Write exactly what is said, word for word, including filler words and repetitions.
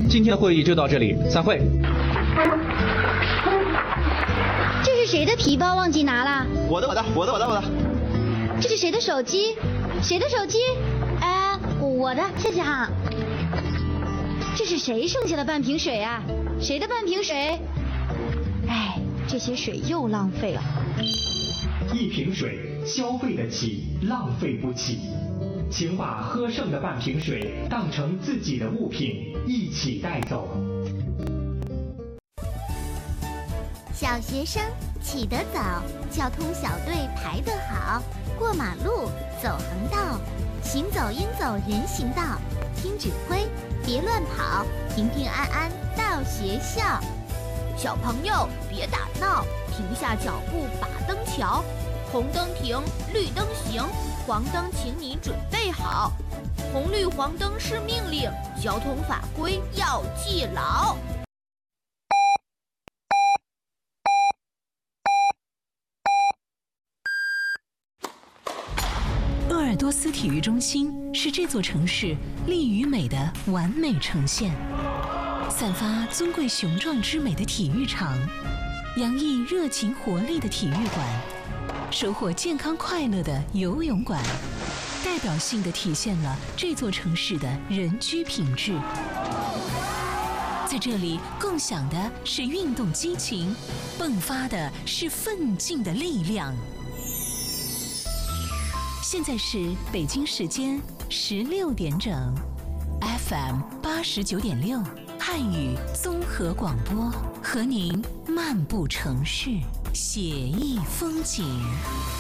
今天的会议就到这里，散会。 这是谁的皮包忘记拿了？ 我的，我的，我的，我的，我的。 这是谁的手机？谁的手机？哎，我的，谢谢哈。这是谁剩下的半瓶水啊？谁的半瓶水？哎，这些水又浪费了。 一瓶水消费得起，浪费不起。请把喝剩的半瓶水当成自己的物品，一起带走。 小学生起得早，交通小队排得好，过马路走横道，行走应走人行道，听指挥别乱跑，平平安安到学校。小朋友别打闹，停下脚步把灯瞧，红灯停，绿灯行，黄灯请你准备好。红绿黄灯是命令，交通法规要记牢。 鄂尔多斯体育中心是这座城市力与美的完美呈现，散发尊贵雄壮之美的体育场，洋溢热情活力的体育馆，收获健康快乐的游泳馆，代表性地体现了这座城市的人居品质。在这里共享的是运动激情，迸发的是奋进的力量。现在是北京时间十六点整 ，F M 八十九点六，汉语综合广播，和您漫步城市，写意风景。